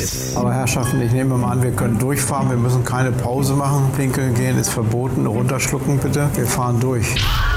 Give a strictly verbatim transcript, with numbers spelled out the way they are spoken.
ist. Aber Herrschaften, ich nehme mal an, wir können durchfahren. Wir müssen keine Pause machen. Pinkeln gehen ist verboten. Runterschlucken bitte. Wir fahren durch.